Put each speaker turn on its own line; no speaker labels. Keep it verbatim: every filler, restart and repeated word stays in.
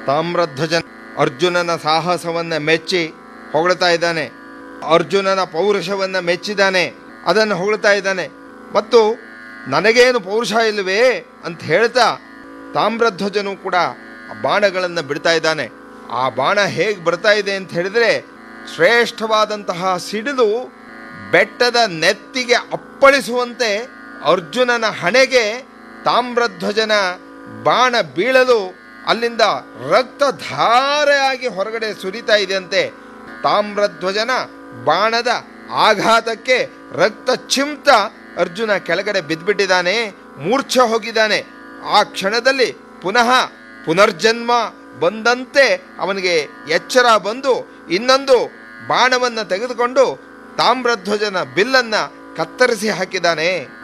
ತಾಮ್ರಧ್ವಜ ಅರ್ಜುನನ ಸಾಹಸವನ್ನು ಮೆಚ್ಚಿ ಹೊಗಳ್ತಾ ಇದ್ದಾನೆ. ಅರ್ಜುನನ ಪೌರುಷವನ್ನು ಮೆಚ್ಚಿದ್ದಾನೆ, ಅದನ್ನು ಹೊಗಳ್ತಾ ಇದ್ದಾನೆ. ಮತ್ತು ನನಗೇನು ಪೌರುಷ ಇಲ್ಲವೇ ಅಂತ ಹೇಳ್ತಾ ತಾಮ್ರಧ್ವಜನು ಕೂಡ ಬಾಣಗಳನ್ನು ಬಿಡ್ತಾ ಇದ್ದಾನೆ. ಆ ಬಾಣ ಹೇಗೆ ಬರ್ತಾ ಇದೆ ಅಂತ ಹೇಳಿದರೆ, ಶ್ರೇಷ್ಠವಾದಂತಹ ಸಿಡಿದು ಬೆಟ್ಟದ ನೆತ್ತಿಗೆ ಅಪ್ಪಳಿಸುವಂತೆ ಅರ್ಜುನನ ಹಣೆಗೆ ತಾಮ್ರಧ್ವಜನ ಬಾಣ ಬೀಳಲು ಅಲ್ಲಿಂದ ರಕ್ತಧಾರೆಯಾಗಿ ಹೊರಗಡೆ ಸುರಿತಾ ಇದೆಯಂತೆ. ತಾಮ್ರಧ್ವಜನ ಬಾಣದ ಆಘಾತಕ್ಕೆ ರಕ್ತ ಚಿಮ್ತ ಅರ್ಜುನ ಕೆಳಗಡೆ ಬಿದ್ದುಬಿಟ್ಟಿದ್ದಾನೆ, ಮೂರ್ಛೆ ಹೋಗಿದ್ದಾನೆ. ಆ ಕ್ಷಣದಲ್ಲಿ ಪುನಃ ಪುನರ್ಜನ್ಮ ಬಂದಂತೆ ಅವನಿಗೆ ಎಚ್ಚರ ಬಂದು ಇನ್ನೊಂದು ಬಾಣವನ್ನು ತೆಗೆದುಕೊಂಡು ತಾಮ್ರಧ್ವಜನ ಬಿಲ್ಲನ್ನು ಕತ್ತರಿಸಿ ಹಾಕಿದ್ದಾನೆ.